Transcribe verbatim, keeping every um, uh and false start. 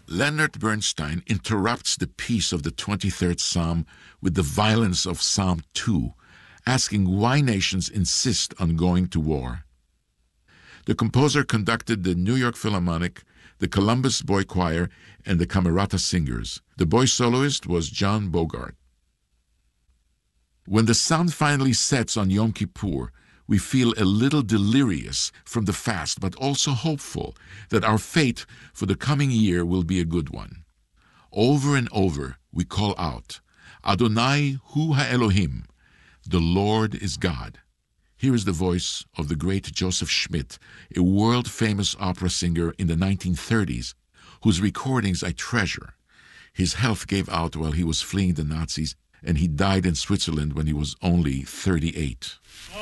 Leonard Bernstein interrupts the peace of the twenty-third Psalm with the violence of Psalm two, asking why nations insist on going to war. The composer conducted the New York Philharmonic, the Columbus Boy Choir, and the Camerata Singers. The boy soloist was John Bogart. When the sun finally sets on Yom Kippur, we feel a little delirious from the fast, but also hopeful that our fate for the coming year will be a good one. Over and over, we call out, Adonai hu ha-Elohim, the Lord is God. Here is the voice of the great Joseph Schmidt, a world-famous opera singer in the nineteen thirties, whose recordings I treasure. His health gave out while he was fleeing the Nazis, and he died in Switzerland when he was only thirty-eight.